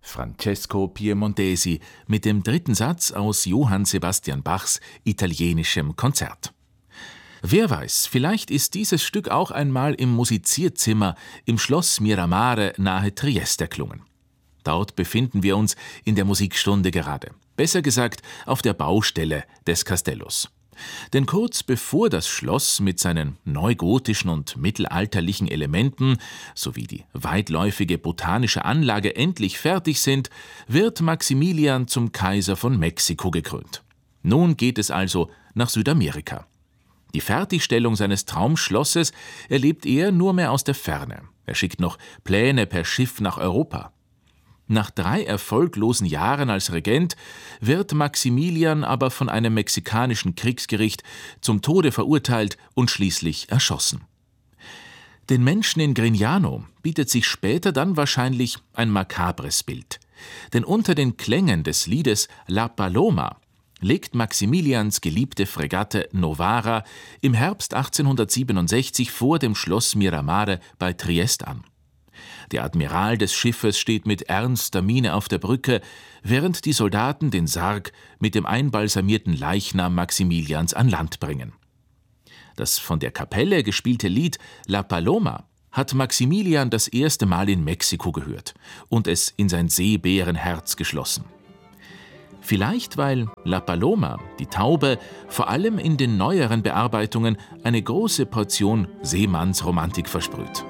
Francesco Piemontesi mit dem dritten Satz aus Johann Sebastian Bachs italienischem Konzert. Wer weiß, vielleicht ist dieses Stück auch einmal im Musizierzimmer im Schloss Miramare nahe Triest erklungen. Dort befinden wir uns in der Musikstunde gerade, besser gesagt auf der Baustelle des Castellos. Denn kurz bevor das Schloss mit seinen neugotischen und mittelalterlichen Elementen sowie die weitläufige botanische Anlage endlich fertig sind, wird Maximilian zum Kaiser von Mexiko gekrönt. Nun geht es also nach Südamerika. Die Fertigstellung seines Traumschlosses erlebt er nur mehr aus der Ferne. Er schickt noch Pläne per Schiff nach Europa. Nach 3 erfolglosen Jahren als Regent wird Maximilian aber von einem mexikanischen Kriegsgericht zum Tode verurteilt und schließlich erschossen. Den Menschen in Grignano bietet sich später dann wahrscheinlich ein makabres Bild. Denn unter den Klängen des Liedes La Paloma legt Maximilians geliebte Fregatte Novara im Herbst 1867 vor dem Schloss Miramare bei Triest an. Der Admiral des Schiffes steht mit ernster Miene auf der Brücke, während die Soldaten den Sarg mit dem einbalsamierten Leichnam Maximilians an Land bringen. Das von der Kapelle gespielte Lied La Paloma hat Maximilian das erste Mal in Mexiko gehört und es in sein Seebärenherz geschlossen. Vielleicht, weil La Paloma, die Taube, vor allem in den neueren Bearbeitungen eine große Portion Seemannsromantik versprüht.